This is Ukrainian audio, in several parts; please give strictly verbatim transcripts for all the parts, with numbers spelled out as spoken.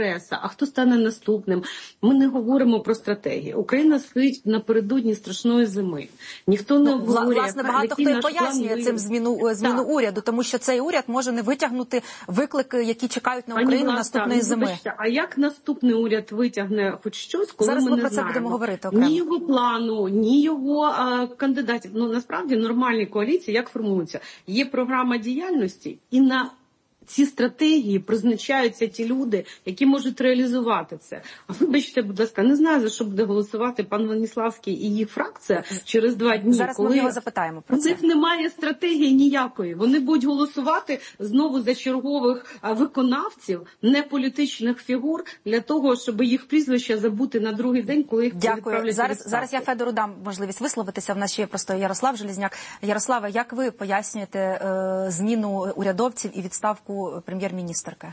а хто стане наступним. Ми не говоримо про стратегію. Україна стоїть напередодні страшної зими. Ніхто не ну, обговорює, власне, багато хто і пояснює цим зміну, зміну уряду, тому що цей уряд може не витягнути виклики, які чекають на Україну Пані наступної Влада, зими. Вибачте, а як наступний уряд витягне хоч щось, коли Зараз ми, ми не про це знаємо? будемо говорити окремо. Ні його плану, ні його а, кандидатів. Ну, насправді, нормальні коаліції як формуються? Є програма діяльності, і на ці стратегії призначаються ті люди, які можуть реалізувати це. А вибачте, будь ласка, не знаю, за що буде голосувати пан Веніславський і їх фракція через два дні. Зараз коли ми його запитаємо про це. У них немає стратегії ніякої. Вони будуть голосувати знову за чергових виконавців, не політичних фігур, для того, щоб їх прізвища забути на другий день, коли їх Дякую. Зараз, зараз я Федору дам можливість висловитися. В нас ще є просто Ярослав Железняк. Ярославе, як ви пояснюєте е, зміну урядовців і відставку прем'єр-міністерки?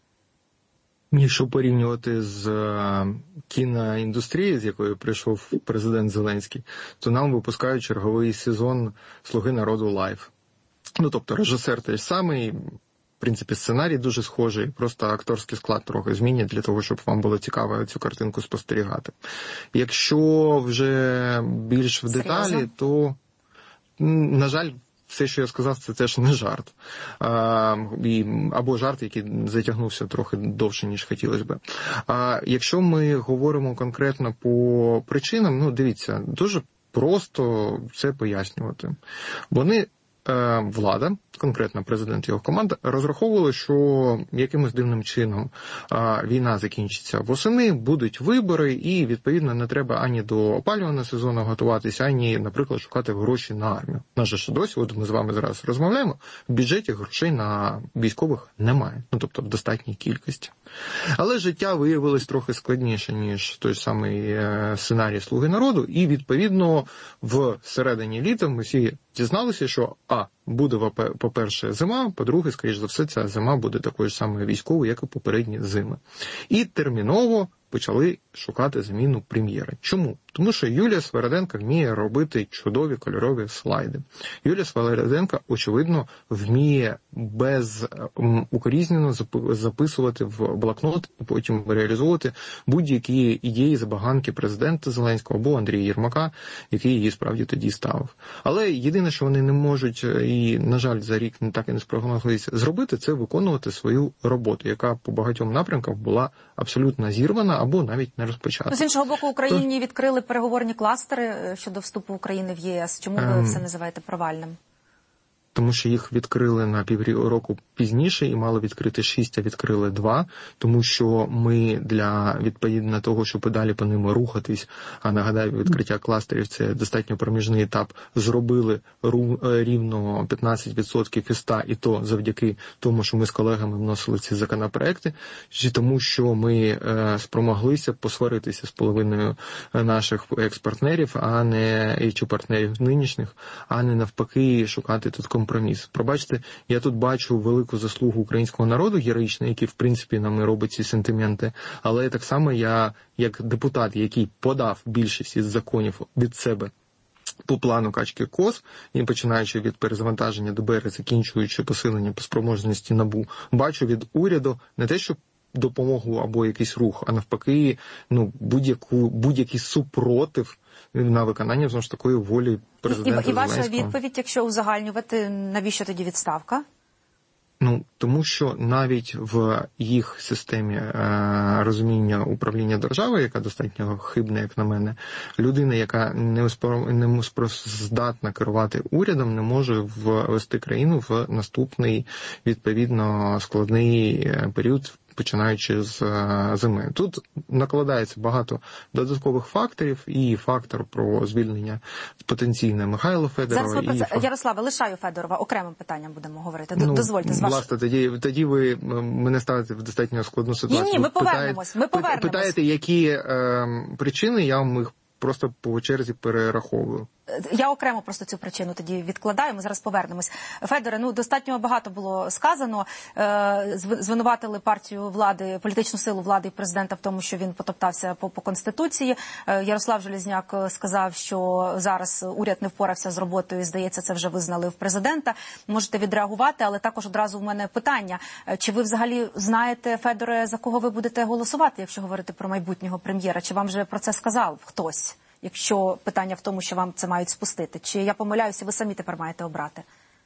Якщо порівнювати з кіноіндустрією, з якою прийшов президент Зеленський, то нам випускають черговий сезон «Слуги народу лайв». Ну, тобто режисер той самий, в принципі, сценарій дуже схожий, просто акторський склад трохи змінять для того, щоб вам було цікаво цю картинку спостерігати. Якщо вже більш в деталі, Серйозно? то, на жаль, все, що я сказав, це теж не жарт. А, і, або жарт, який затягнувся трохи довше, ніж хотілося б. А якщо ми говоримо конкретно по причинам, ну, дивіться, дуже просто це пояснювати. Вони, е, влада, конкретно президент і його команда, розраховували, що якимось дивним чином е, війна закінчиться восени, будуть вибори, і, відповідно, не треба ані до опалювального сезону готуватися, ані, наприклад, шукати гроші на армію. На жаль, що досі, от ми з вами зараз розмовляємо, в бюджеті грошей на військових немає, ну, тобто в достатній кількості. Але життя виявилось трохи складніше, ніж той самий сценарій «Слуги народу», і, відповідно, в середині літа ми всі дізналися, що, а, буде, по-перше, зима, по-друге, скоріш за все, ця зима буде такою ж самою військовою, як і попередні зими. І терміново почали шукати заміну прем'єра. Чому? Тому що Юлія Свериденко вміє робити чудові кольорові слайди. Юлія Свериденко, очевидно, вміє безукоризненно записувати в блокнот і потім реалізовувати будь-які ідеї, забаганки президента Зеленського або Андрія Єрмака, який її справді тоді ставив. Але єдине, що вони не можуть, і, на жаль, за рік не так і не спромоглися зробити, це виконувати свою роботу, яка по багатьом напрямкам була абсолютно зірвана або навіть не розпочата. З іншого боку, Україні Тож... відкрили переговорні кластери щодо вступу України в ЄС. Чому ви ем... це називаєте провальним? Тому що їх відкрили на півроку пізніше і мали відкрити шість, а відкрили два, тому що ми для, відповідно того, щоб і далі по ним рухатись, а нагадаю, відкриття кластерів – це достатньо проміжний етап, зробили рівно п'ятнадцять відсотків із ста, і то завдяки тому, що ми з колегами вносили ці законопроекти, чи тому, що ми спромоглися посваритися з половиною наших екс-партнерів, а не чи партнерів нинішніх, а не навпаки шукати тут компроміс. Пробачте, я тут бачу велику заслугу українського народу героїчну, який, в принципі, нам і робить ці сентименти, але так само я, як депутат, який подав більшість із законів від себе по плану качки КОС, і починаючи від перезавантаження ДБР, закінчуючи посилення по спроможності НАБУ, бачу від уряду не те, що допомогу або якийсь рух, а навпаки, ну, будь-яку, будь-який супротив на виконання, знову ж такої, волі президента І, і, і ваша Зеленського. відповідь, якщо узагальнювати, навіщо тоді відставка? Ну, тому що навіть в їх системі е, розуміння управління державою, яка достатньо хибна, як на мене, людина, яка не здатна керувати урядом, не може ввести країну в наступний, відповідно, складний період, починаючи з зими. Тут накладається багато додаткових факторів, і фактор про звільнення потенційне Михайла Федорова. Зараз ви про це, фактор... Ярославе, лишаю Федорова, окремим питанням будемо говорити. Ну, Дозвольте. З власне, ваш... тоді, тоді ви мене ставите в достатньо складну ситуацію. Ні, ні, ми повернемось, ми повернемось. Питаєте, які е, причини, я вам їх просто по черзі перераховую. Я окремо просто цю причину тоді відкладаю, ми зараз повернемось. Федоре, ну достатньо багато було сказано. Звинуватили партію влади, політичну силу влади і президента в тому, що він потоптався по, по Конституції. Ярослав Железняк сказав, що зараз уряд не впорався з роботою, і, здається, це вже визнали в президента. Можете відреагувати, але також одразу в мене питання. Чи ви взагалі знаєте, Федоре, за кого ви будете голосувати, якщо говорити про майбутнього прем'єра? Чи вам вже про це сказав хтось? Якщо питання в тому, що вам це мають спустити. Чи я помиляюся, ви самі тепер маєте обрати?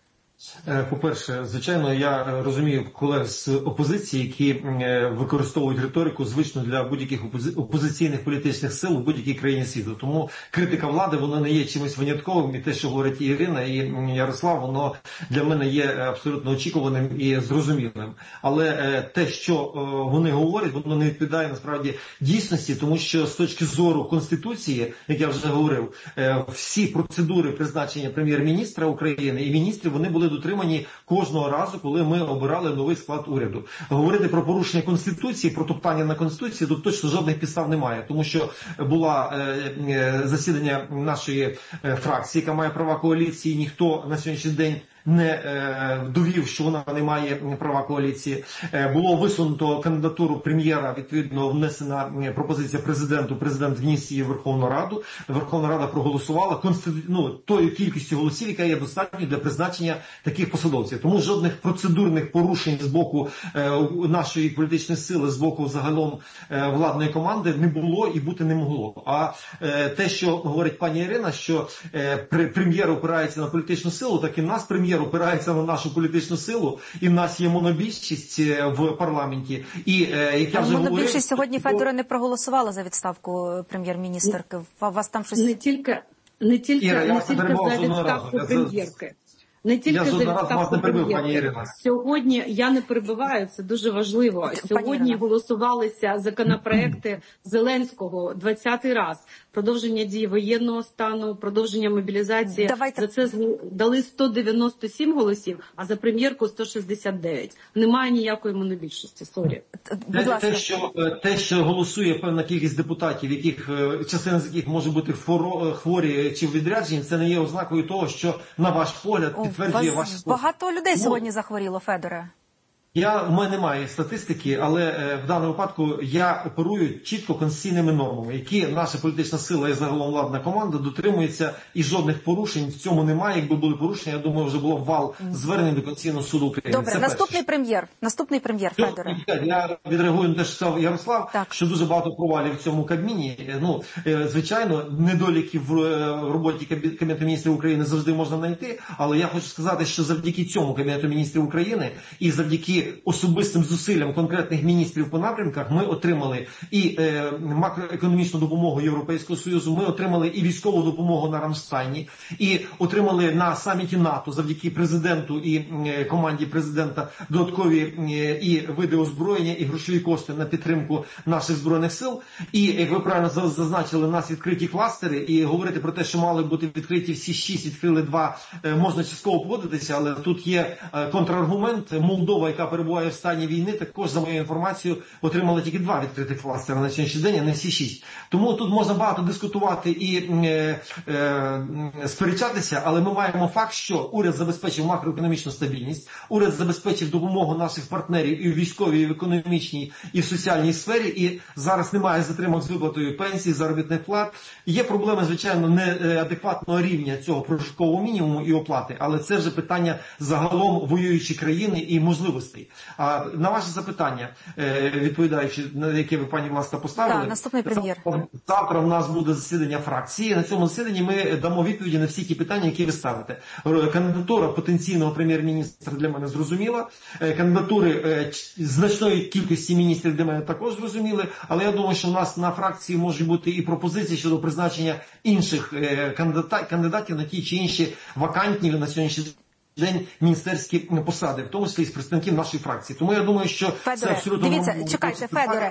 По-перше, звичайно, я розумію колег з опозиції, які використовують риторику звичну для будь-яких опозиційних політичних сил у будь-якій країні світу. Тому критика влади, вона не є чимось винятковим, і те, що говорить і Ірина, і Ярослав, воно для мене є абсолютно очікуваним і зрозумілим. Але те, що вони говорять, воно не відповідає насправді дійсності, тому що з точки зору Конституції, як я вже говорив, всі процедури призначення прем'єр-міністра України і міністрів, вони були дотримані кожного разу, коли ми обирали новий склад уряду. Говорити про порушення Конституції, про топтання на Конституції, тут точно жодних підстав немає, тому що була е, засідання нашої е, фракції, яка має права коаліції, ніхто на сьогоднішній день не е, довів, що вона не має права коаліції. Е, було висунуто кандидатуру прем'єра, відповідно внесена пропозиція президенту, президент вніс її в Верховну Раду, Верховна Рада проголосувала конститу... ну, тою кількістю голосів, яка є достатньою для призначення таких посадовців. Тому жодних процедурних порушень з боку е, нашої політичної сили, з боку загалом е, владної команди не було і бути не могло. А е, те, що говорить пані Ірина, що е, прем'єр опирається на політичну силу, так і нас прем'єр опирається на нашу політичну силу, і в нас є монобільшість в парламенті. І, як я вже монобільшість говорив, сьогодні, Федоре, не проголосувала за відставку прем'єр-міністерки. У вас там щось... Не тільки, не тільки, Іра, не тільки за відставку прем'єрки. Не тільки за відставку прем'єрки. Сьогодні я не перебиваю, це дуже важливо. Сьогодні голосувалися законопроекти Зеленського двадцятий раз. Продовження дії воєнного стану, продовження мобілізації. Давайте. За це дали сто дев'яносто сім голосів, а за прем'єрку сто шістдесят дев'ять. Немає ніякої монобільшості, сорі. Те, те, що, те, що голосує певна кількість депутатів, яких, частина з яких може бути хворі чи відряджені, це не є ознакою того, що, на ваш погляд, підтверджує ваш... Багато людей сьогодні захворіло, Федоре. Я, в мене немає статистики, але е, в даному випадку я оперую чітко конституційними нормами, які наша політична сила і загалом владна команда дотримується, і жодних порушень в цьому немає. Якби були порушення, я думаю, вже було б вал звернень до Конституційного суду України. Добре, це наступний перше. прем'єр, наступний прем'єр, Федоре. Я відреагую на те, що сказав Ярослав, так. що дуже багато провалів в цьому Кабміні. Ну, е, звичайно, недоліки в е, роботі Кабінету міністрів України завжди можна знайти, але я хочу сказати, що завдяки цьому Кабінету міністрів України і завдяки особистим зусиллям конкретних міністрів по напрямках ми отримали і е, макроекономічну допомогу Європейського Союзу, ми отримали і військову допомогу на Рамштайні, і отримали на саміті НАТО завдяки президенту і е, команді президента додаткові е, і види озброєння, і грошові кошти на підтримку наших збройних сил. І, як ви правильно зазначили, у нас відкриті кластери, і говорити про те, що мали бути відкриті всі шість, відкрили два, е, можна частково погодитися, але тут є е, контраргумент. Молдова, яка перебуває в стані війни, також, за моєю інформацією, отримали тільки два відкритих кластери на сьогоднішній день, а не всі шість. Тому тут можна багато дискутувати і е, е, сперечатися, але ми маємо факт, що уряд забезпечив макроекономічну стабільність, уряд забезпечив допомогу наших партнерів і в військовій, і в економічній, і в соціальній сфері, і зараз немає затримок з виплатою пенсій, заробітних плат. Є проблеми, звичайно, неадекватного рівня цього прожиткового мінімуму і оплати, але це вже питання загалом воюючої країни і можливостей. А на ваше запитання, відповідаючи, на яке ви, пані Власка, поставили, так, наступний прем'єр. Завтра у нас буде засідання фракції. На цьому засіданні ми дамо відповіді на всі ті питання, які ви ставите. Кандидатура потенційного прем'єр-міністра для мене зрозуміла. Кандидатури значної кількості міністрів для мене також зрозуміли. Але я думаю, що у нас на фракції можуть бути і пропозиції щодо призначення інших кандидатів на ті чи інші вакантні на сьогоднішній день міністерські посади, в тому числі з представників нашої фракції. Тому я думаю, що Федоре, це абсолютно... Дивіться, чекайте, Федоре,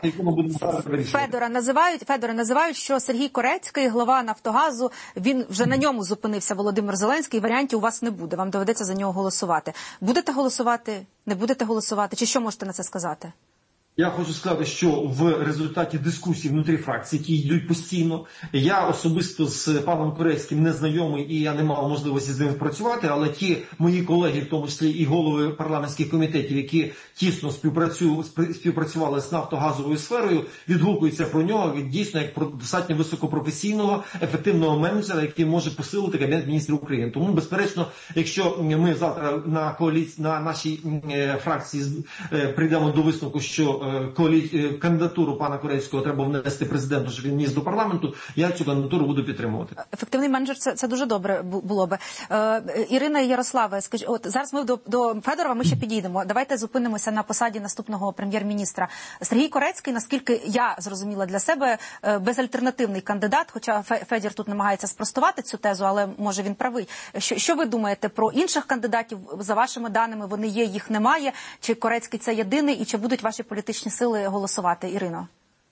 Федоре, називають, Федоре, називають, що Сергій Корецький, глава Нафтогазу, він вже на ньому зупинився Володимир Зеленський, варіантів у вас не буде, вам доведеться за нього голосувати. Будете голосувати, не будете голосувати, чи що можете на це сказати? Я хочу сказати, що в результаті дискусій внутрі фракції, які йдуть постійно, я особисто з паном Корецьким не знайомий і я не мав можливості з ним працювати, але ті мої колеги, в тому числі і голови парламентських комітетів, які тісно співпрацювали з нафтогазовою сферою, відгукуються про нього дійсно як про достатньо високопрофесійного, ефективного менеджера, який може посилити Кабінет міністрів України. Тому, безперечно, якщо ми завтра на коаліції, на нашій фракції прийдемо до висновку, що кандидатуру пана Корецького треба внести президенту, щоб він вніс до парламенту, я цю кандидатуру буду підтримувати. Ефективний менеджер, це, це дуже добре було би. Е, Ірина і Ярославе, скажіть, от зараз ми до, до Федорова ми ще підійдемо. Давайте зупинимося на посаді наступного прем'єр-міністра. Сергій Корецький, наскільки я зрозуміла для себе, безальтернативний кандидат, хоча Федір тут намагається спростувати цю тезу, але може він правий. Що, що ви думаєте про інших кандидатів? За вашими даними, вони є, їх немає. Чи Корецький це єдиний і чи будуть ваші політичні сили голосувати, Ірино?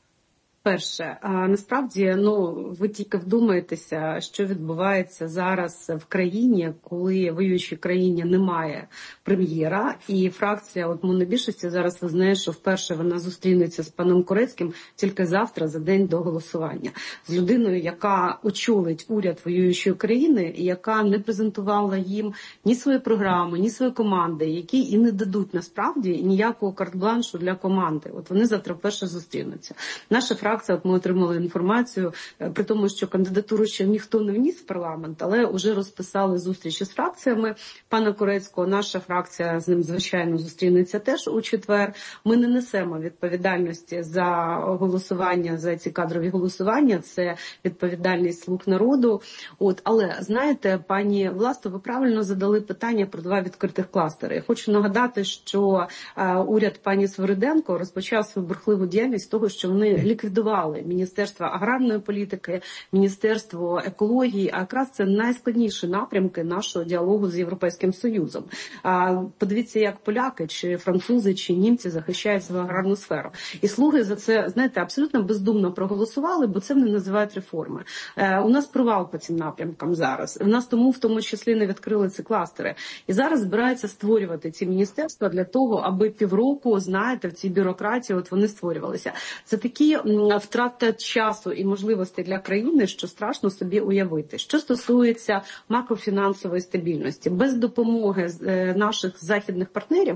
Перше, а насправді, ну, ви тільки вдумаєтеся, що відбувається зараз в країні, коли в воюючій країні немає прем'єра, і фракція от монобільшості зараз визнає, що вперше вона зустрінеться з паном Корецьким тільки завтра, за день до голосування. З людиною, яка очолить уряд воюючої країни, і яка не презентувала їм ні свої програми, ні свої команди, які і не дадуть насправді ніякого карт-бланшу для команди. От вони завтра вперше зустрінуться. Наша фракція Фракція, от ми отримали інформацію, при тому, що кандидатуру ще ніхто не вніс в парламент, але вже розписали зустрічі з фракціями пана Корецького. Наша фракція з ним, звичайно, зустрінеться теж у четвер. Ми не несемо відповідальності за голосування, за ці кадрові голосування, це відповідальність «Слуг народу». От, але, знаєте, пані Власто, ви правильно задали питання про два відкритих кластери. Я хочу нагадати, що е, уряд пані Свириденко розпочав свою бурхливу діяльність з того, що вони ліквідували Міністерство аграрної політики, Міністерство екології, а якраз це найскладніші напрямки нашого діалогу з Європейським Союзом. Подивіться, як поляки, чи французи, чи німці захищають свою аграрну сферу. І слуги за це, знаєте, абсолютно бездумно проголосували, бо це вони називають реформи. У нас провал по цим напрямкам зараз. У нас тому в тому числі не відкрили ці кластери. І зараз збираються створювати ці міністерства для того, аби півроку, знаєте, в цій бюрократії от вони створювалися. Це такі втрата часу і можливостей для країни, що страшно собі уявити. Що стосується макрофінансової стабільності, без допомоги наших західних партнерів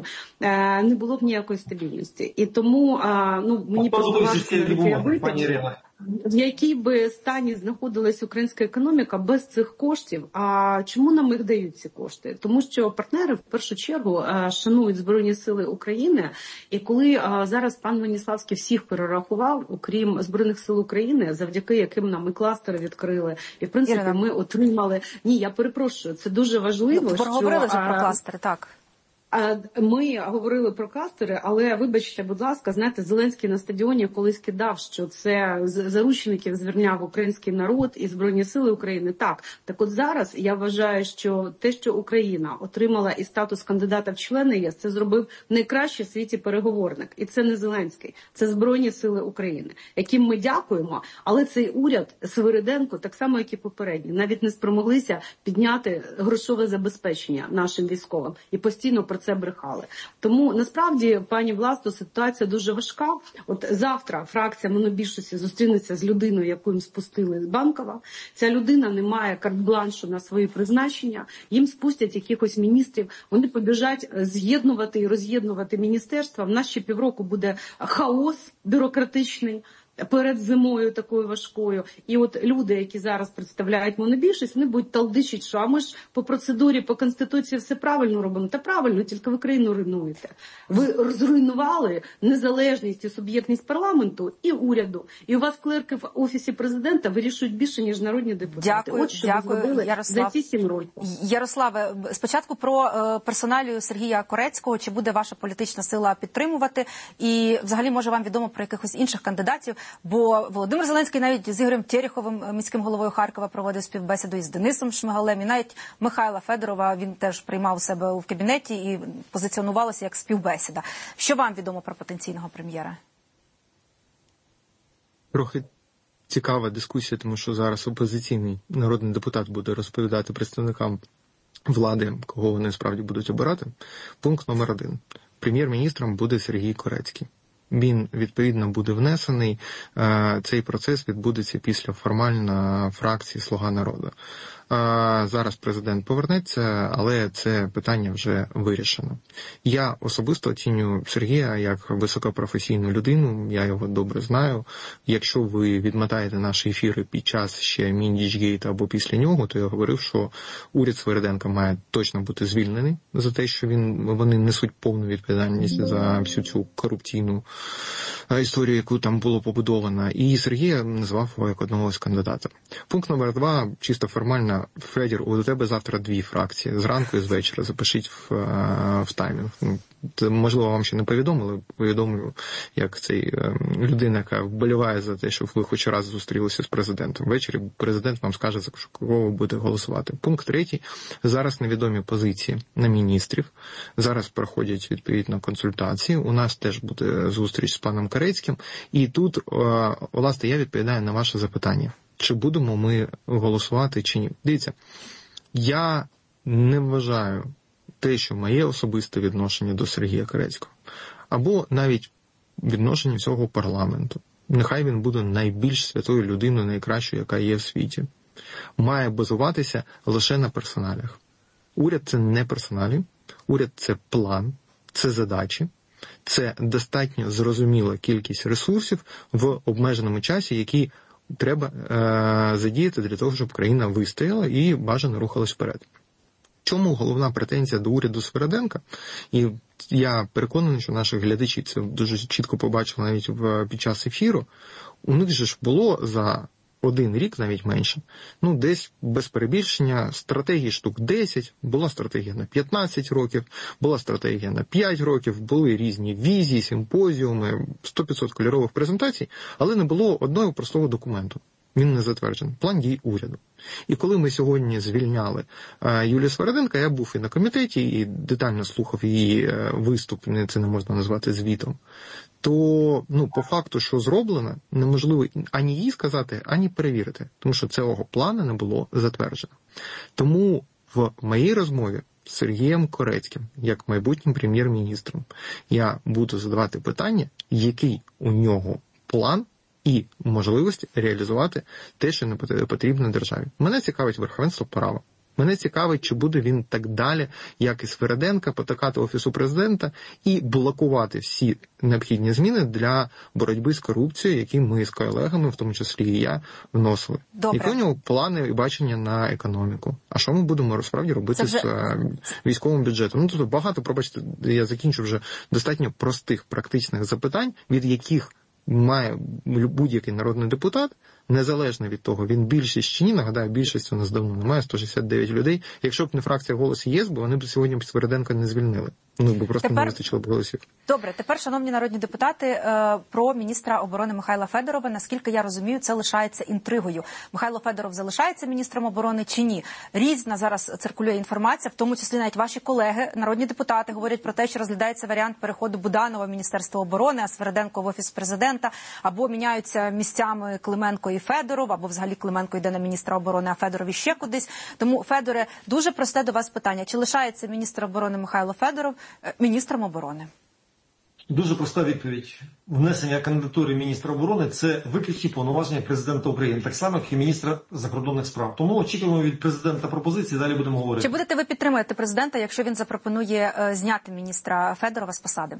не було б ніякої стабільності. І тому, ну, мені важко уявити, в якій би стані знаходилась українська економіка без цих коштів. А чому нам їх дають ці кошти? Тому що партнери в першу чергу шанують Збройні Сили України. І коли зараз пан Веніславський всіх перерахував, окрім Збройних Сил України, завдяки яким нам і кластери відкрили, і в принципі Ірина, ми отримали... Ні, я перепрошую, це дуже важливо. Ви говорили вже про кластери, так. Ми говорили про кластери, але, вибачте, будь ласка, знаєте, Зеленський на стадіоні колись кидав, що це заручників звільняв український народ і Збройні Сили України. Так, так от зараз я вважаю, що те, що Україна отримала і статус кандидата в члени ЄС, це зробив найкращий в світі переговорник. І це не Зеленський, це Збройні Сили України, яким ми дякуємо. Але цей уряд Свириденко, так само, як і попередній, навіть не спромоглися підняти грошове забезпечення нашим військовим. І постійно про це брехали. Тому, насправді, пані Власто, ситуація дуже важка. От завтра фракція монобільшості зустрінеться з людиною, яку їм спустили з Банкова. Ця людина не має карт-бланшу на свої призначення. Їм спустять якихось міністрів. Вони побіжать з'єднувати і роз'єднувати міністерства. В нас ще півроку буде хаос бюрократичний перед зимою такою важкою. І от люди, які зараз представляють монобільшість, вони будуть талдичити, що а ми ж по процедурі, по Конституції все правильно робимо. Та правильно, тільки ви країну руйнуєте. Ви зруйнували незалежність і суб'єктність парламенту і уряду. І у вас клерки в Офісі Президента вирішують більше, ніж народні депутати. Дякую, от що дякую, ви зробили Ярослав. за ці сім років. Ярославе, спочатку про е, персоналію Сергія Корецького. Чи буде ваша політична сила підтримувати? І взагалі, може, вам відомо про якихось інших кандидатів? Бо Володимир Зеленський навіть з Ігорем Тереховим, міським головою Харкова, проводив співбесіду із Денисом Шмигалем. І навіть Михайла Федорова він теж приймав у себе в кабінеті і позиціонувалося як співбесіда. Що вам відомо про потенційного прем'єра? Трохи цікава дискусія, тому що зараз опозиційний народний депутат буде розповідати представникам влади, кого вони справді будуть обирати. Пункт номер один. Прем'єр-міністром буде Сергій Корецький. Він, відповідно, буде внесений. Цей процес відбудеться після формально фракції «Слуга народу». Зараз президент повернеться, але це питання вже вирішено. Я особисто оцінюю Сергія як високопрофесійну людину, я його добре знаю. Якщо ви відмотаєте наші ефіри під час ще Міндічгейта або після нього, то я говорив, що уряд Свериденка має точно бути звільнений за те, що він, вони несуть повну відповідальність за всю цю корупційну історію, яку там було побудовано. І Сергія назвав його як одного з кандидатів. Пункт номер два, чисто формально. Федір, у тебе завтра дві фракції, зранку і з вечора, запишіть в, в таймінг. Це, можливо, вам ще не повідомили, повідомлю, як цей людина, яка вболіває за те, щоб ви хоч раз зустрілися з президентом. Ввечері президент вам скаже, за кого ви будете голосувати. Пункт третій. Зараз невідомі позиції на міністрів. Зараз проходять, відповідно, консультації. У нас теж буде зустріч з паном Карецьким. І тут, власне, я відповідаю на ваше запитання. Чи будемо ми голосувати, чи ні. Дивіться, я не вважаю те, що моє особисте відношення до Сергія Карецького, або навіть відношення всього парламенту, нехай він буде найбільш святою людиною, найкращою, яка є в світі, має базуватися лише на персоналях. Уряд – це не персоналі, уряд – це план, це задачі, це достатньо зрозуміла кількість ресурсів в обмеженому часі, які треба е, задіяти для того, щоб країна вистояла і бажано рухалась вперед. Чому головна претензія до уряду Свериденка? І я переконаний, що наші глядачі це дуже чітко побачили навіть в, під час ефіру. У них же ж було за один рік, навіть менше, ну десь без перебільшення стратегії штук десять, була стратегія на п'ятнадцять років, була стратегія на п'ять років, були різні візії, симпозіуми, сто-п'ятсот кольорових презентацій, але не було одного простого документу. Він не затверджений. План дій уряду. І коли ми сьогодні звільняли Юлію Свериденка, я був і на комітеті, і детально слухав її виступ, це не можна назвати звітом, то, ну, по факту, що зроблено, неможливо ані їй сказати, ані перевірити, тому що цього плану не було затверджено. Тому в моїй розмові з Сергієм Карецьким, як майбутнім прем'єр-міністром, я буду задавати питання, який у нього план і можливості реалізувати те, що не потрібно державі. Мене цікавить верховенство права. Мене цікавить, чи буде він так далі, як і Свериденка, потакати Офісу Президента і блокувати всі необхідні зміни для боротьби з корупцією, які ми з колегами, в тому числі і я, вносили. Добре. Які у нього плани і бачення на економіку. А що ми будемо насправді робити вже... з військовим бюджетом? Ну, тут багато, пробачте, я закінчу вже достатньо простих практичних запитань, від яких має будь-який народний депутат, незалежно від того, він більшість чи ні, нагадаю, більшість у нас давно немає, сто шістдесят дев'ять людей. Якщо б не фракція «Голос» і ЄС, бо вони б сьогодні Свериденка не звільнили. Ну, бо просто тепер... не вистачило б голосів. Добре, тепер, шановні народні депутати, про міністра оборони Михайла Федорова. Наскільки я розумію, це лишається інтригою. Михайло Федоров залишається міністром оборони чи ні? Різна зараз циркулює інформація, в тому числі навіть ваші колеги, народні депутати, говорять про те, що розглядається варіант переходу Буданова в Міністерство оборони, а Свериденко в Офіс Президента, або міняються місцями Клименко і Федоров, або взагалі Клименко йде на міністра оборони, а Федоров іще кудись. Тому, Федоре, дуже просте до вас питання. Чи лишається міністр оборони Михайло Федоров міністром оборони? Дуже проста відповідь. Внесення кандидатури міністра оборони – це виключні повноваження президента України, так само, як і міністра закордонних справ. Тому очікуємо від президента пропозиції, далі будемо говорити. Чи будете ви підтримувати президента, якщо він запропонує е, зняти міністра Федорова з посади?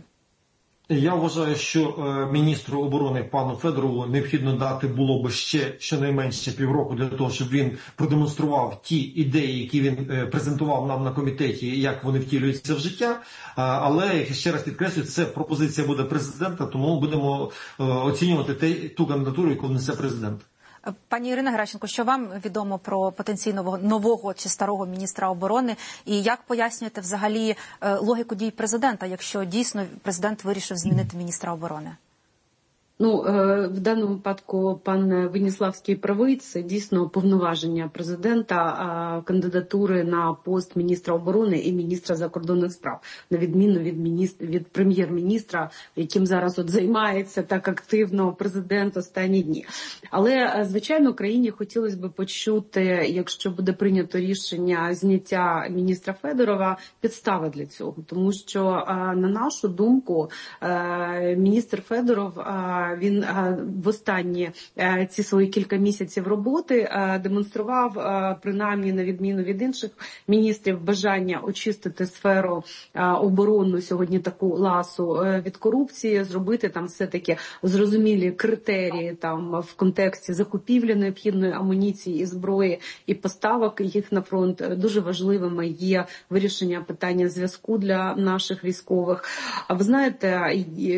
Я вважаю, що е, міністру оборони пану Федорову необхідно дати було б ще щонайменше півроку для того, щоб він продемонстрував ті ідеї, які він е, презентував нам на комітеті, як вони втілюються в життя. Е, але, ще раз підкреслюю, це пропозиція буде президента, тому будемо е, оцінювати те, ту кандидатуру, яку внесе президент. Пані Ірина Геращенко, що вам відомо про потенційного нового чи старого міністра оборони? І як пояснюєте взагалі логіку дій президента, якщо дійсно президент вирішив змінити міністра оборони? Ну, в даному випадку пан Веніславський правий, це дійсно повноваження президента кандидатури на пост міністра оборони і міністра закордонних справ, на відміну від міністр, від прем'єр-міністра, яким зараз от займається так активно президент останні дні. Але, звичайно, країні хотілося б почути, якщо буде прийнято рішення зняття міністра Федорова, підстави для цього. Тому що, на нашу думку, міністр Федоров він в останні ці свої кілька місяців роботи демонстрував, принаймні на відміну від інших міністрів, бажання очистити сферу оборонну, сьогодні таку ласу, від корупції, зробити там все-таки зрозумілі критерії там в контексті закупівлі необхідної амуніції і зброї і поставок їх на фронт. Дуже важливими є вирішення питання зв'язку для наших військових. А ви знаєте,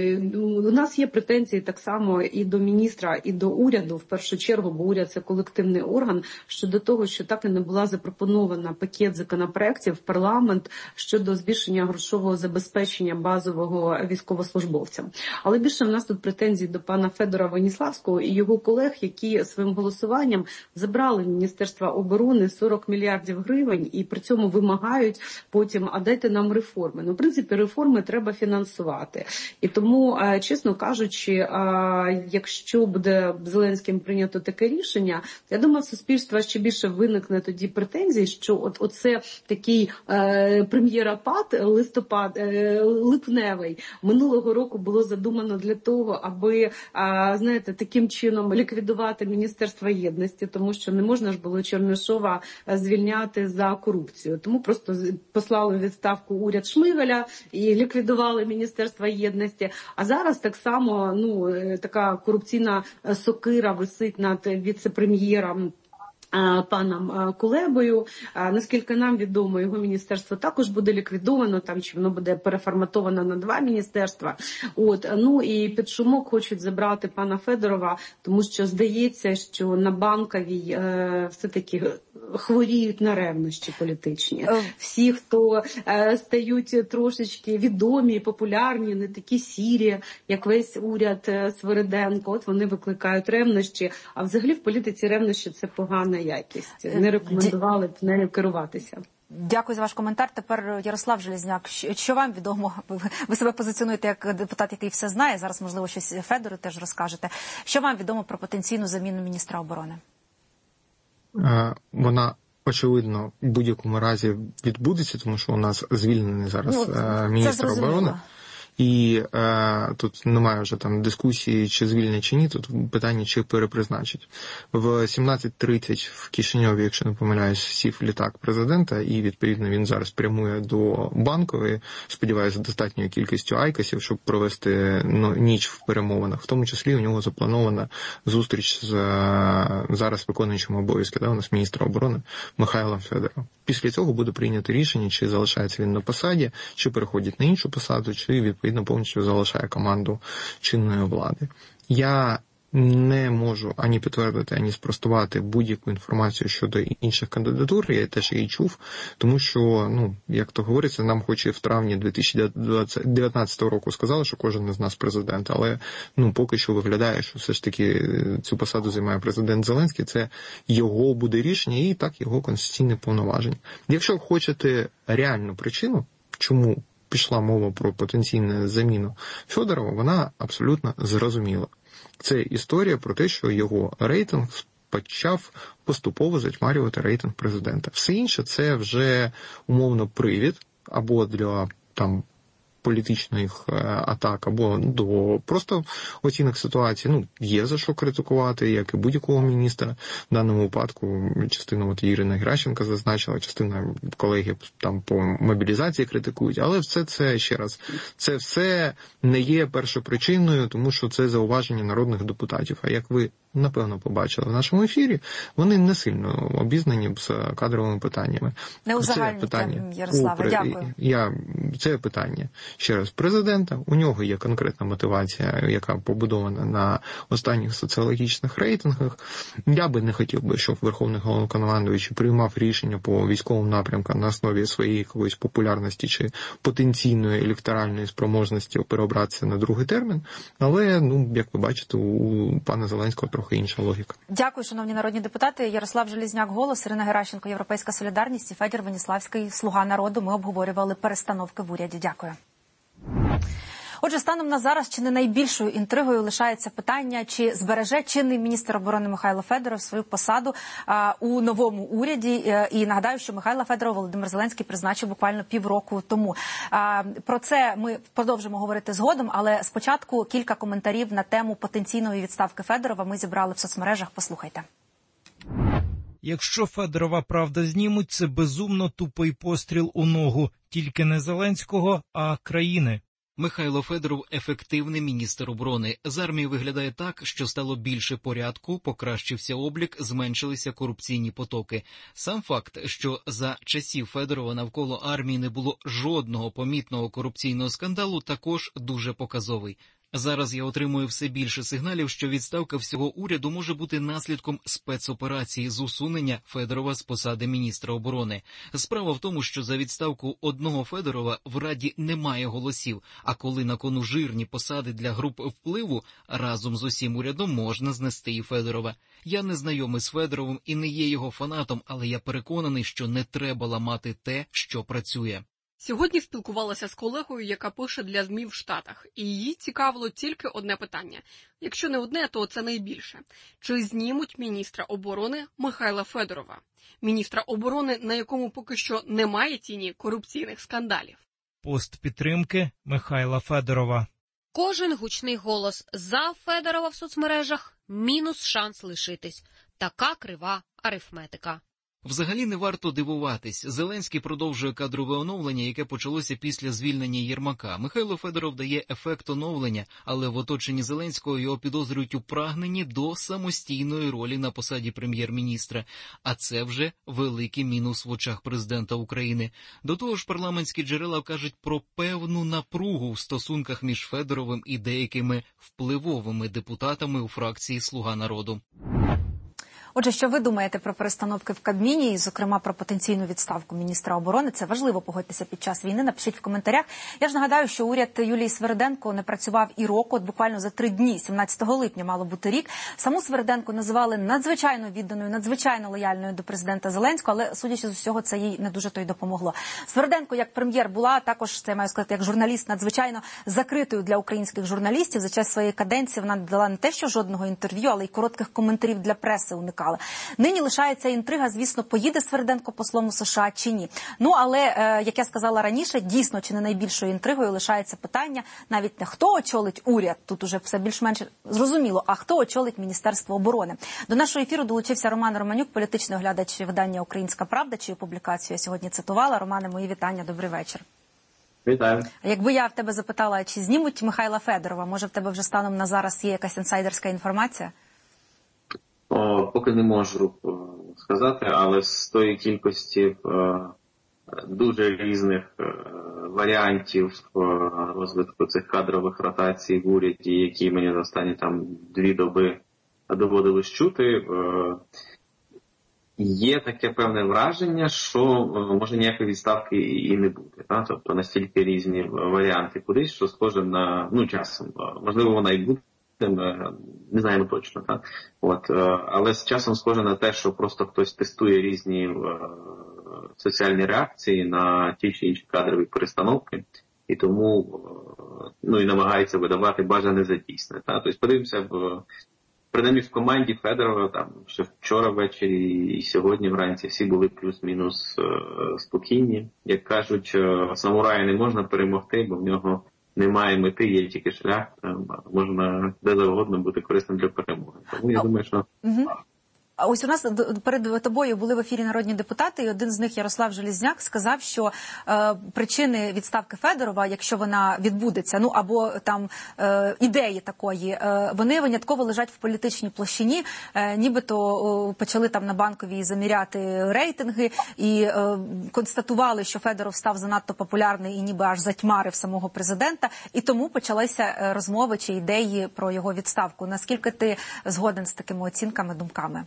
у нас є претензії так само і до міністра, і до уряду, в першу чергу, бо уряд – це колективний орган, щодо того, що так і не була запропонована пакет законопроєктів в парламент щодо збільшення грошового забезпечення базового військовослужбовцям. Але більше в нас тут претензії до пана Федора Веніславського і його колег, які своїм голосуванням забрали в Міністерства оборони сорок мільярдів гривень і при цьому вимагають потім, а дайте нам реформи. Ну, в принципі, реформи треба фінансувати. І тому, чесно кажучи, якщо буде Зеленським прийнято таке рішення, я думаю, в суспільства ще більше виникне тоді претензій, що от оце такий е, прем'єрапад листопад е, липневий минулого року було задумано для того, аби е, знаєте, таким чином ліквідувати Міністерство єдності, тому що не можна ж було Чернишова звільняти за корупцію. Тому просто послали відставку уряд Шмигаля і ліквідували Міністерство єдності. А зараз так само, ну, така корупційна сокира висить над віце-прем'єром паном Кулебою. Наскільки нам відомо, його міністерство також буде ліквідовано, там чи воно буде переформатовано на два міністерства. От, ну і під шумок хочуть забрати пана Федорова, тому що здається, що на Банковій е, все-таки хворіють на ревнощі політичні. Всі, хто е, стають трошечки відомі, популярні, не такі сірі, як весь уряд Свириденко, от вони викликають ревнощі. А взагалі в політиці ревнощі – це погана якість. Не рекомендували б нею керуватися. Дякую за ваш коментар. Тепер Ярослав Железняк. Що вам відомо? Ви себе позиціонуєте як депутат, який все знає. Зараз, можливо, щось Федору теж розкажете. Що вам відомо про потенційну заміну міністра оборони? Вона, очевидно, в будь-якому разі відбудеться, тому що у нас звільнений зараз ну, міністр оборони. І е, тут немає вже там дискусії, чи звільнять, чи ні, тут питання, чи перепризначить. В сімнадцять тридцять в Кишиньові, якщо не помиляюсь, сів літак президента, і, відповідно, він зараз прямує до Банкової, сподіваюся, достатньою кількістю айкосів, щоб провести ну, ніч в перемовинах. В тому числі у нього запланована зустріч з зараз виконуючим обов'язки, да, у нас міністра оборони Михайлом Федоровим. Після цього буде прийнято рішення, чи залишається він на посаді, чи переходить на іншу посаду, чи, відповідно, Відповідно, повністю залишає команду чинної влади. Я не можу ані підтвердити, ані спростувати будь-яку інформацію щодо інших кандидатур, я теж її чув, тому що, ну, як то говориться, нам хоч і в травні дві тисячі дев'ятнадцятого року сказали, що кожен із нас президент, але, ну, поки що виглядає, що все ж таки цю посаду займає президент Зеленський, це його буде рішення і так його конституційне повноваження. Якщо хочете реальну причину, чому пішла мова про потенційну заміну Федорова, вона абсолютно зрозуміла. Це історія про те, що його рейтинг почав поступово затьмарювати рейтинг президента. Все інше – це вже умовно привід або для там політичних атак, або до просто оцінок ситуації. Ну, є за що критикувати, як і будь-якого міністра. В даному випадку частина от Ірина Геращенко зазначила, частина колеги там по мобілізації критикують, але все це, ще раз, це все не є першопричиною, тому що це зауваження народних депутатів. А як ви напевно побачили в нашому ефірі, вони не сильно обізнані з кадровими питаннями. Не узагальнюйте, Ярославе, у, дякую. Я, це питання ще раз президента. У нього є конкретна мотивація, яка побудована на останніх соціологічних рейтингах. Я би не хотів би, щоб Верховний Головнокомандуючий приймав рішення по військовим напрямкам на основі своєї якоїсь популярності чи потенційної електоральної спроможності переобратися на другий термін. Але, ну, як ви бачите, у пана Зеленського трохи інша логіка. Дякую, шановні народні депутати. Ярослав Железняк, «Голос», Ірина Геращенко, «Європейська солідарність» і Федір Веніславський, «Слуга народу». Ми обговорювали перестановки в уряді. Дякую. Отже, станом на зараз чи не найбільшою інтригою лишається питання, чи збереже чинний міністр оборони Михайло Федоров свою посаду а, у новому уряді. І нагадаю, що Михайла Федорова Володимир Зеленський призначив буквально півроку тому. А, про це ми продовжимо говорити згодом, але спочатку кілька коментарів на тему потенційної відставки Федорова ми зібрали в соцмережах. Послухайте. Якщо Федорова правда знімуть, це безумно тупий постріл у ногу. Тільки не Зеленського, а країни. Михайло Федоров – ефективний міністр оборони. З армії виглядає так, що стало більше порядку, покращився облік, зменшилися корупційні потоки. Сам факт, що за часів Федорова навколо армії не було жодного помітного корупційного скандалу, також дуже показовий. Зараз я отримую все більше сигналів, що відставка всього уряду може бути наслідком спецоперації з усунення Федорова з посади міністра оборони. Справа в тому, що за відставку одного Федорова в Раді немає голосів, а коли на кону жирні посади для груп впливу, разом з усім урядом можна знести і Федорова. Я не знайомий з Федоровим і не є його фанатом, але я переконаний, що не треба ламати те, що працює. Сьогодні спілкувалася з колегою, яка пише для ЗМІ в Штатах, і її цікавило тільки одне питання. Якщо не одне, то це найбільше. Чи знімуть міністра оборони Михайла Федорова? Міністра оборони, на якому поки що немає тіні корупційних скандалів. Пост підтримки Михайла Федорова. Кожен гучний голос за Федорова в соцмережах – мінус шанс лишитись. Така крива арифметика. Взагалі не варто дивуватись. Зеленський продовжує кадрове оновлення, яке почалося після звільнення Єрмака. Михайло Федоров дає ефект оновлення, але в оточенні Зеленського його підозрюють у прагненні до самостійної ролі на посаді прем'єр-міністра. А це вже великий мінус в очах президента України. До того ж, парламентські джерела кажуть про певну напругу в стосунках між Федоровим і деякими впливовими депутатами у фракції «Слуга народу». Отже, що ви думаєте про перестановки в Кабміні і, зокрема, про потенційну відставку міністра оборони? Це важливо, погодьтеся, під час війни. Напишіть в коментарях. Я ж нагадаю, що уряд Юлії Свериденко не працював і року. От буквально за три дні, сімнадцятого липня, мало бути рік. Саму Свериденко називали надзвичайно відданою, надзвичайно лояльною до президента Зеленського, але, судячи з усього, це їй не дуже то й допомогло. Свериденко, як прем'єр, була також, це я маю сказати, як журналіст, надзвичайно закритою для українських журналістів. За час своєї каденції вона не дала не те, що жодного інтерв'ю, але й коротких коментарів для преси уникала. Нині лишається інтрига, звісно, поїде Свериденко послом у США чи ні. Ну, але, е, як я сказала раніше, дійсно, чи не найбільшою інтригою лишається питання навіть не хто очолить уряд, тут уже все більш-менш зрозуміло, а хто очолить Міністерство оборони. До нашого ефіру долучився Роман Романюк, політичний оглядач видання «Українська правда», чию публікацію я сьогодні цитувала. Романе, мої вітання, добрий вечір. Вітаю. Якби я в тебе запитала, чи знімуть Михайла Федорова, може в тебе вже станом на зараз є якась інсайдерська інформація? О, поки не можу сказати, але з тої кількості е, дуже різних е, варіантів е, розвитку цих кадрових ротацій в уряді, які мені за останні там дві доби доводилось чути, е, є таке певне враження, що е, може ніякої відставки і не буде. Та? Тобто настільки різні варіанти кудись, що схоже на, ну, часом, можливо, вона і буде. Не знаємо точно, так? От, але з часом схоже на те, що просто хтось тестує різні соціальні реакції на ті чи інші кадрові перестановки, і тому, ну, і намагається видавати бажане за дійсне. Так? Тобто подивимося, в, принаймні в команді Федорова, там, ще вчора ввечері і сьогодні вранці всі були плюс-мінус спокійні. Як кажуть, самурая не можна перемогти, бо в нього немає мети, є тільки шлях, можна де завгодно бути корисним для перемоги. Тому я думаю, що... А ось у нас перед тобою були в ефірі народні депутати, і один з них, Ярослав Железняк, сказав, що е, причини відставки Федорова, якщо вона відбудеться, ну або там е, ідеї такої, е, вони винятково лежать в політичній площині, е, нібито е, почали там на Банковій заміряти рейтинги і е, констатували, що Федоров став занадто популярний і ніби аж затьмарив самого президента, і тому почалися розмови чи ідеї про його відставку. Наскільки ти згоден з такими оцінками, думками?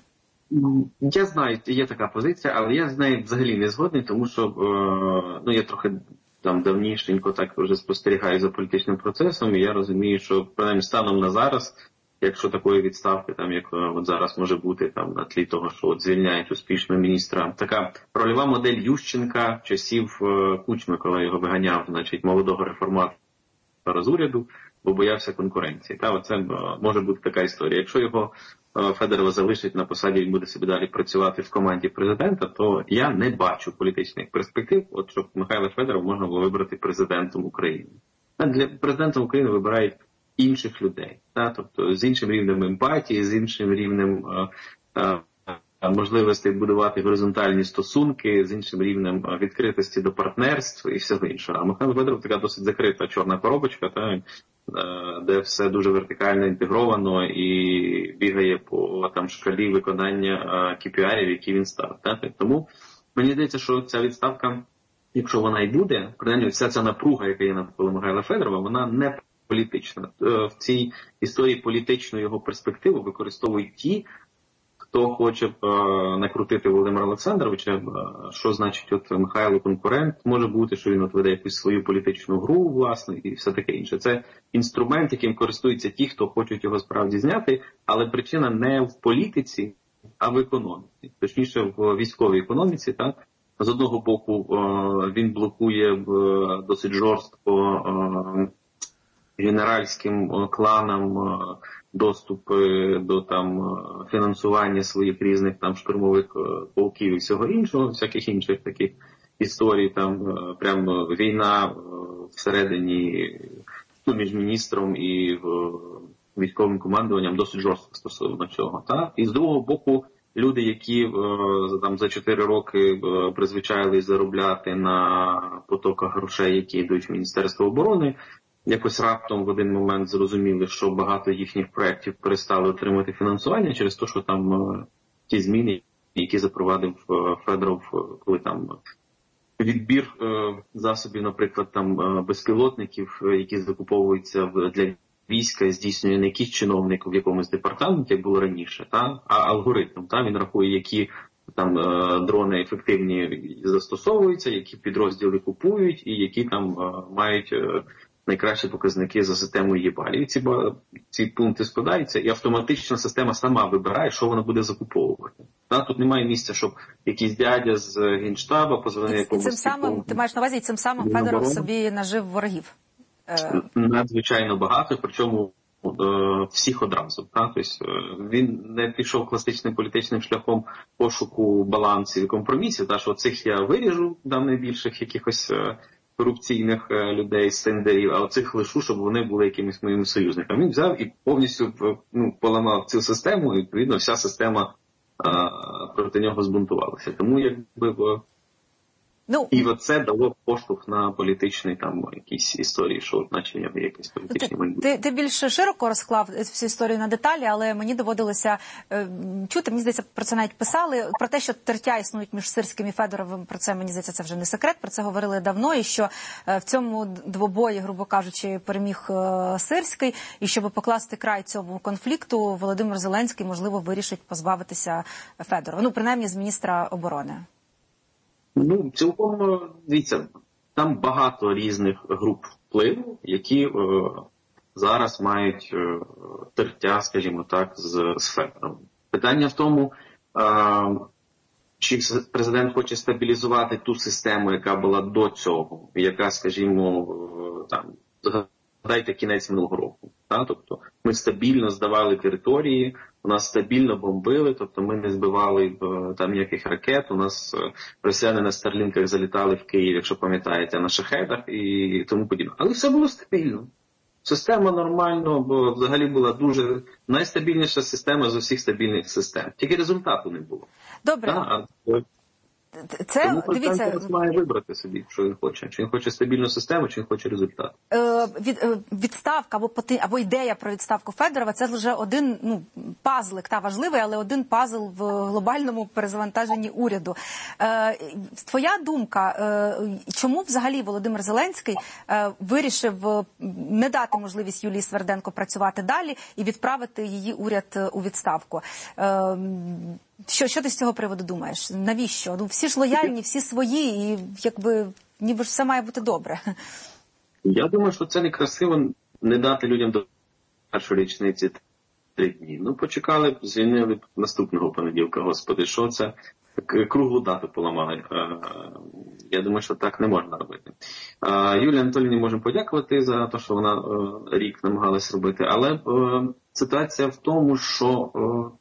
Я знаю, є така позиція, але я з нею взагалі не згодний, тому що ну, я трохи там давнішенько так вже спостерігаю за політичним процесом, і я розумію, що принаймні станом на зараз, якщо такої відставки, там як от зараз може бути там на тлі того, що от звільняють успішно міністра, така рольова модель Ющенка часів Кучми, коли його виганяв, значить, молодого реформатора з уряду, бо боявся конкуренції. Та оце може бути така історія. Якщо його Федорова залишить на посаді, він буде собі далі працювати в команді президента, то я не бачу політичних перспектив, от щоб Михайла Федорова можна було вибрати президентом України. Для президента України вибирають інших людей, та, тобто з іншим рівнем емпатії, з іншим рівнем е, е, можливостей будувати горизонтальні стосунки, з іншим рівнем відкритості до партнерств і всього іншого. А Михайло Федоров така досить закрита чорна коробочка, та, де все дуже вертикально інтегровано і бігає по там шкалі виконання кей пі ай, які він ставив. Так? Тому мені здається, що ця відставка, якщо вона і буде, принаймні вся ця напруга, яка є навколо Михайла Федорова, вона не політична. В цій історії політичну його перспективу використовують ті, хто хоче б накрутити Володимира Олександровича, що значить от Михайло конкурент, може бути, що він от веде якусь свою політичну гру, власне, і все таке інше. Це інструмент, яким користуються ті, хто хочуть його справді зняти, але причина не в політиці, а в економіці. Точніше, в військовій економіці, так? З одного боку, він блокує досить жорстко генеральським кланам доступи до там фінансування своїх різних там штурмових полків і всього іншого, всяких інших таких історій, там прямо війна всередині, ну, між міністром і військовим командуванням досить жорстко стосовно цього. Та? І з другого боку, люди, які там за чотири роки призвичайлись заробляти на потоках грошей, які йдуть в Міністерство оборони, якось раптом в один момент зрозуміли, що багато їхніх проєктів перестали отримати фінансування через те, що там е, ті зміни, які запровадив е, Федоров, коли там відбір е, засобів, наприклад, там е, безпілотників, е, які закуповуються в, для війська, здійснює не якийсь чиновник в якомусь департаменті, як було раніше, та, а алгоритм. Та, він рахує, які там е, дрони ефективні застосовуються, які підрозділи купують і які там е, мають е, найкращі показники за системою ЄБАЛі. І ці, ці пункти складаються, і автоматично система сама вибирає, що вона буде закуповувати. Та, тут немає місця, щоб якийсь дядя з Генштаба позвонив якомусь... Цим самим, ти маєш на увазі, цим самим Федоров собі нажив ворогів? Надзвичайно багато, причому е, всіх одразу. Та? Тобто, він не пішов класичним політичним шляхом пошуку балансів і компромісів, та, що цих я виріжу, дам найбільших якихось... корупційних людей, сендерів, а оцих лишу, щоб вони були якимись моїми союзниками. Він взяв і повністю ну, поламав цю систему, і, відповідно, вся система а, проти нього збунтувалася. Тому, якби, ну, і оце дало поштовх на політичний там якісь історії, що наче в нього якісь політичні майбутнє. Ти, ти більш широко розклав всю історію на деталі, але мені доводилося е, чути, мені здається, про це навіть писали, про те, що тертя існують між Сирським і Федоровим, про це, мені здається, це вже не секрет, про це говорили давно, і що е, в цьому двобої, грубо кажучи, переміг е, Сирський, і щоб покласти край цьому конфлікту, Володимир Зеленський, можливо, вирішить позбавитися Федорова, ну, принаймні, з міністра оборони. Ну, цілком, дивіться, там багато різних груп впливу, які е, зараз мають е, тертя, скажімо так, з, з Федоровим. Питання в тому, е, чи президент хоче стабілізувати ту систему, яка була до цього, яка, скажімо, е, там, згадайте кінець минулого року. Та? Тобто ми стабільно здавали території, у нас стабільно бомбили, тобто ми не збивали там ніяких ракет, у нас росіяни на старлінках залітали в Київ, якщо пам'ятаєте, на шахедах і тому подібне. Але все було стабільно. Система нормально, бо взагалі була дуже найстабільніша система з усіх стабільних систем. Тільки результату не було. Добре. Да? Це, Тому дивіться, має вибрати собі, що він хоче. Чи він хоче стабільну систему, чи він хоче результат. Е, від, е, відставка або, або ідея про відставку Федорова – це лише один, ну, пазлик, та важливий, але один пазл в глобальному перезавантаженні уряду. Е, твоя думка, е, чому взагалі Володимир Зеленський е, вирішив не дати можливість Юлії Сверденко працювати далі і відправити її уряд у відставку? Е, Що, що ти з цього приводу думаєш? Навіщо? Ну, всі ж лояльні, всі свої, і якби ніби ж все має бути добре. Я думаю, що це некрасиво не дати людям до першої річниці три дні. Ну, почекали б, звільнили б наступного понеділка, господи, що це? Круглу дату поламали. Я думаю, що так не можна робити. Юлії Анатоліївні можемо подякувати за те, що вона рік намагалась робити, але ситуація в тому, що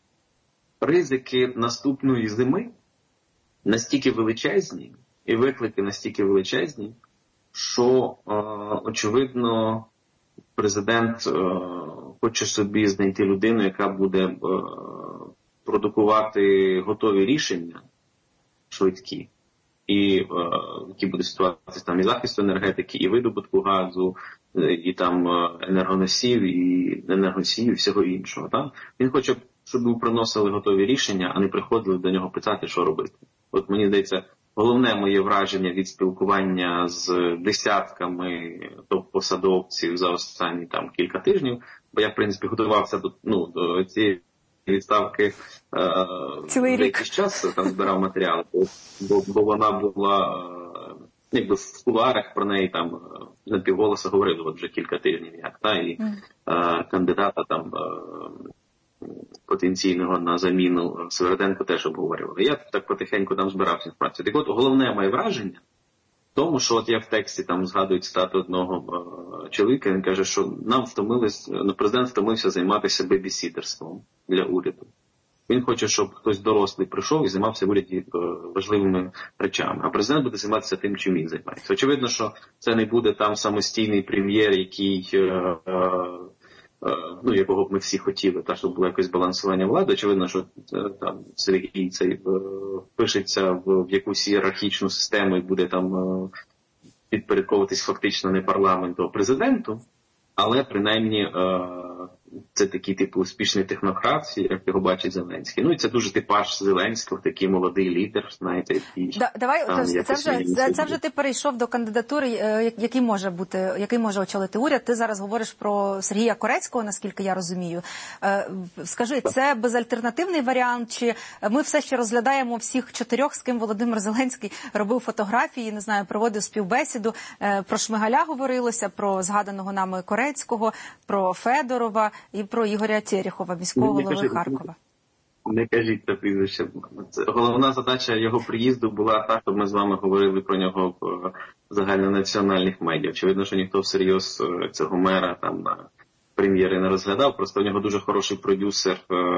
ризики наступної зими настільки величезні, і виклики настільки величезні, що, е, очевидно, президент е, хоче собі знайти людину, яка буде е, продукувати готові рішення швидкі, і е, які буде стосуватися там і захисту енергетики, і видобутку газу, і там енергоносів, і енергоносіїв, і всього іншого. Так? Він хоче, щоб ви приносили готові рішення, а не приходили до нього питати, що робити. От мені здається, головне моє враження від спілкування з десятками топ-посадовців за останні там кілька тижнів, бо я, в принципі, готувався до, ну, до цієї відставки е, якийсь час, там збирав матеріали, бо, бо вона була, е, якби в кулуарах про неї там на півголоса говорили от вже кілька тижнів, як, та, і е, кандидата там е, потенційного на заміну Сверденко теж обговорювали. Я так потихеньку там збирався інформацію. Так от, головне моє враження в тому, що от я в тексті там згадую цитату одного е, чоловіка, він каже, що нам втомились, ну, президент втомився займатися бебісітерством для уряду. Він хоче, щоб хтось дорослий прийшов і займався в уряді е, важливими речами. А президент буде займатися тим, чим він займається. Очевидно, що це не буде там самостійний прем'єр, який... Е, е, ну, якого б ми всі хотіли, та, щоб було якесь балансування влади. Очевидно, що там Сергій цей впишеться в, в якусь ієрархічну систему і буде там підпорядковуватись фактично не парламенту, а президенту, але принаймні це такий типу успішний технократ, як його бачить Зеленський. Ну і це дуже типаж Зеленського, такий молодий лідер, знаєте, який... Да, давай, там, це, це, вже, це, це вже ти перейшов до кандидатури, який може бути, який може очолити уряд. Ти зараз говориш про Сергія Корецького, наскільки я розумію. Скажи, це безальтернативний варіант, чи ми все ще розглядаємо всіх чотирьох, з ким Володимир Зеленський робив фотографії, не знаю, проводив співбесіду, про Шмигаля говорилося, про згаданого нами Корецького, про Федорова і про Ігоря Терехова, міського голови Харкова. Не кажіть це прізвище. Головна задача його приїзду була та, щоб ми з вами говорили про нього в загальнонаціональних медіа. Очевидно, що ніхто всерйоз цього мера там на прем'єри не розглядав. Просто в нього дуже хороший продюсер,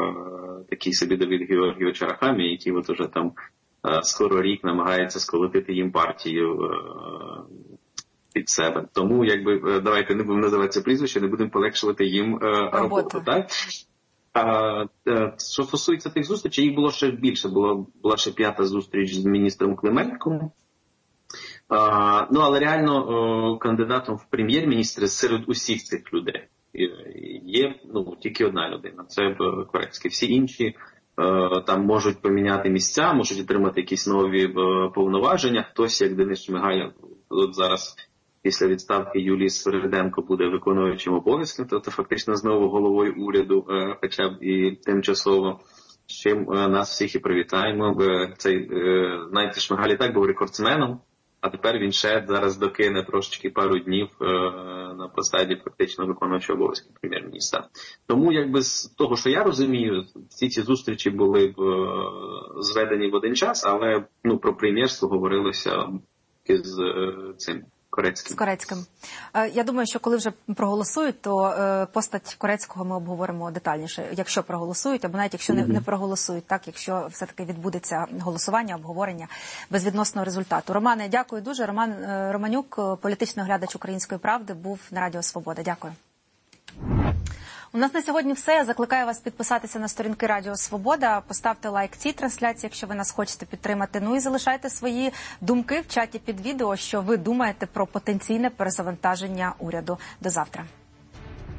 такий собі Давид Георгійович Арахамія, який от уже там скоро рік намагається сколотити їм партію під себе. Тому, якби, давайте не будемо називати прізвище, не будемо полегшувати їм е, роботу. Так? А, що стосується тих зустрічей, їх було ще більше. Було, була ще п'ята зустріч з міністром Клименком. А, ну, але реально о, кандидатом в прем'єр-міністри серед усіх цих людей є, ну, тільки одна людина. Це Корецький. Всі інші е, там можуть поміняти місця, можуть отримати якісь нові е, повноваження. Хтось, як Денис Шмигаль, от зараз після відставки Юлії Сверденко буде виконуючим обов'язком, тобто фактично знову головою уряду, хоча б і тимчасово, з чим нас всіх і привітаємо. Цей, знаєте, Шмигаль і так був рекордсменом, а тепер він ще зараз докине трошечки пару днів на посаді фактично виконуючого обов'язки прем'єр-міністра. Тому, якби з того, що я розумію, всі ці зустрічі були зведені в один час, але ну, про прем'єрство говорилося з цим. Корецьким. З Корецьким. Я думаю, що коли вже проголосують, то постать Корецького ми обговоримо детальніше, якщо проголосують, або навіть якщо mm-hmm. не, не проголосують, так, якщо все-таки відбудеться голосування, обговорення безвідносного результату. Романе, дякую дуже. Роман Романюк, політичний оглядач «Української правди», був на Радіо Свобода. Дякую. У нас на сьогодні все. Я закликаю вас підписатися на сторінки Радіо Свобода, поставте лайк цій трансляції, якщо ви нас хочете підтримати. Ну і залишайте свої думки в чаті під відео, що ви думаєте про потенційне перезавантаження уряду. До завтра.